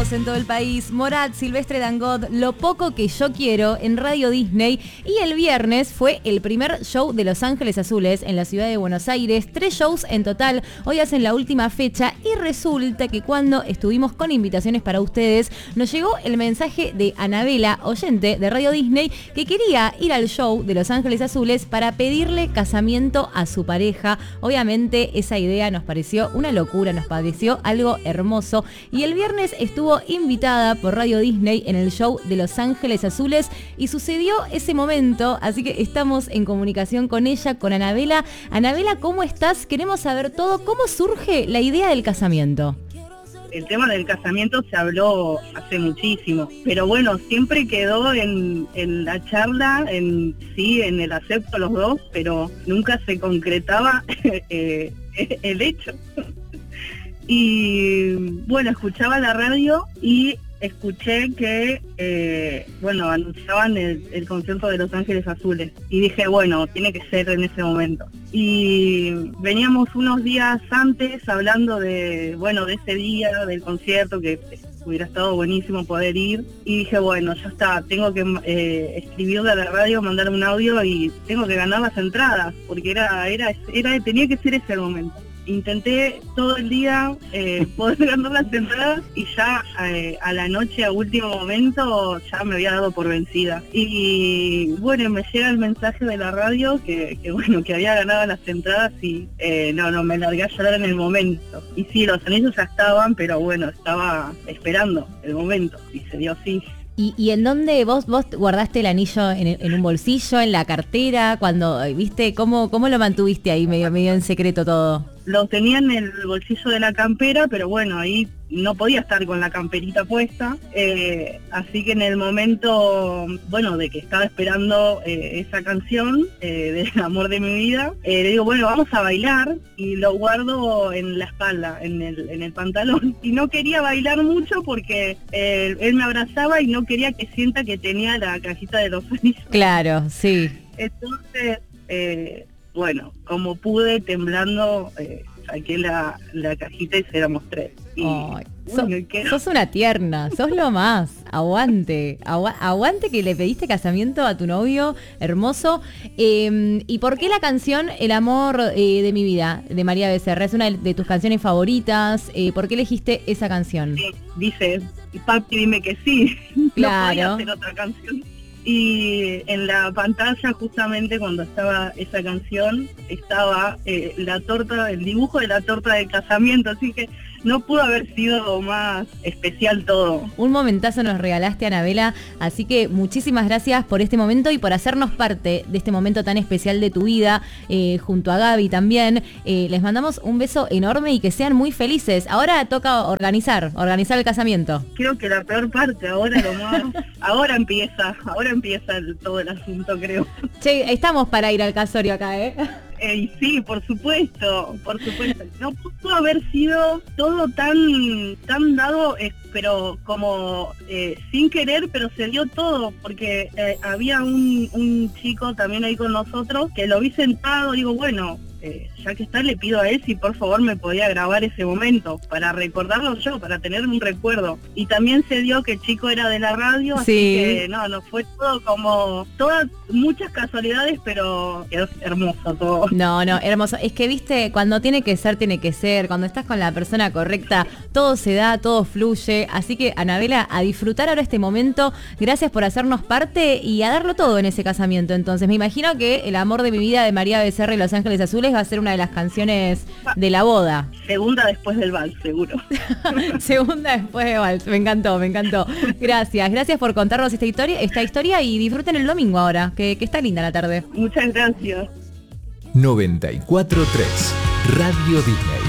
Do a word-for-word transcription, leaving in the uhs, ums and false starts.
Todos en todo el país, Morat, Silvestre Dangond, Lo poco que yo quiero en Radio Disney. Y el viernes fue el primer show de Los Ángeles Azules en la ciudad de Buenos Aires. Tres shows en total, hoy hacen la última fecha y resulta que cuando estuvimos con invitaciones para ustedes, nos llegó el mensaje de Anabela, oyente de Radio Disney, que quería ir al show de Los Ángeles Azules para pedirle casamiento a su pareja. Obviamente esa idea nos pareció una locura, nos pareció algo hermoso. Y el viernes estuvo invitada por Radio Disney en el show de Los Ángeles Azules y sucedió ese momento, así que estamos en comunicación con ella, con Anabela. Anabela, ¿cómo estás? Queremos saber todo. ¿Cómo surge la idea del casamiento? El tema del casamiento se habló hace muchísimo, pero bueno, siempre quedó en, en la charla, en sí, en el acepto los dos, pero nunca se concretaba eh, el hecho. Y bueno, escuchaba la radio y escuché que, eh, bueno, anunciaban el, el concierto de Los Ángeles Azules. Y dije, bueno, tiene que ser en ese momento. Y veníamos unos días antes hablando de, bueno, de ese día, del concierto, que hubiera estado buenísimo poder ir. Y dije, bueno, ya está, tengo que eh, escribirle a la radio, mandar un audio y tengo que ganar las entradas, porque era, era, era, tenía que ser ese el momento. Intenté todo el día eh, poder ganar las entradas y ya eh, a la noche, a último momento, ya me había dado por vencida. Y bueno, me llega el mensaje de la radio que, que bueno, que había ganado las entradas y eh, no, no, me largué a llorar en el momento. Y sí, los anillos ya estaban, pero bueno, estaba esperando el momento y se dio así. ¿Y, y en dónde vos vos guardaste el anillo? ¿En, en un bolsillo, en la cartera? Cuando, viste, ¿cómo, cómo lo mantuviste ahí medio, medio en secreto todo? Lo tenía en el bolsillo de la campera, pero bueno, ahí no podía estar con la camperita puesta, eh, así que en el momento, bueno, de que estaba esperando eh, esa canción, eh, del amor de mi vida, eh, le digo, bueno, vamos a bailar, y lo guardo en la espalda, en el, en el pantalón, y no quería bailar mucho porque eh, él me abrazaba y no quería que sienta que tenía la cajita de los anillos. Claro, sí. Entonces, eh, bueno, como pude, temblando, eh, saqué la, la cajita y se la mostré. Y, Ay, bueno, sos, sos una tierna, sos lo más. Aguante, agua, aguante que le pediste casamiento a tu novio, hermoso. Eh, ¿Y por qué la canción El amor eh, de mi vida, de María Becerra? Es una de, de tus canciones favoritas. Eh, ¿Por qué elegiste esa canción? Sí, dice, papi, dime que sí. Claro. No podía hacer otra canción. Y en la pantalla, justamente cuando estaba esa canción, estaba eh, la torta, el dibujo de la torta de casamiento, así que no pudo haber sido más especial todo. Un momentazo nos regalaste, Anabela, así que muchísimas gracias por este momento y por hacernos parte de este momento tan especial de tu vida, eh, junto a Gaby también. Eh, les mandamos un beso enorme y que sean muy felices. Ahora toca organizar, organizar el casamiento. Creo que la peor parte, ahora lo más, ahora empieza, ahora empieza el, todo el asunto, creo. Che, estamos para ir al casorio acá, ¿eh? Eh, sí, por supuesto, por supuesto. No pudo haber sido todo tan tan dado, eh, pero como eh, sin querer, pero se dio todo, porque eh, había un, un chico también ahí con nosotros, que lo vi sentado, digo, bueno, eh, ya que está, le pido a él si por favor me podía grabar ese momento, para recordarlo yo, para tener un recuerdo. Y también se dio que el chico era de la radio, así sí. que no, no fue todo como, todas, muchas casualidades, pero quedó hermoso todo. No, no, hermoso. Es que, viste, cuando tiene que ser, tiene que ser. Cuando estás con la persona correcta, todo se da, todo fluye. Así que, Anabela, a disfrutar ahora este momento. Gracias por hacernos parte y a darlo todo en ese casamiento. Entonces, me imagino que El amor de mi vida de María Becerra y Los Ángeles Azules va a ser una de las canciones de la boda. Segunda después del vals, seguro. Segunda después del vals. Me encantó, me encantó. Gracias, gracias por contarnos esta historia, esta historia y disfruten el domingo ahora, que, que está linda la tarde. Muchas gracias. noventa y cuatro punto tres Radio Disney.